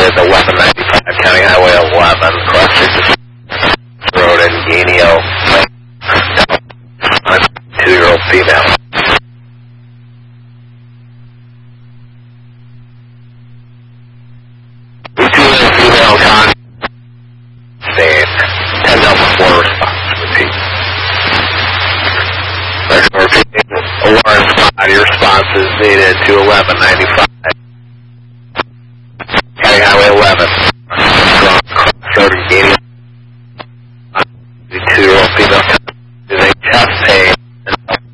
with 1195 County Highway 11, cross road in Gainio, 2-year-old female. Female contact, 10-4 response, repeat. Repeating, alarm spot, your response is needed to 1195.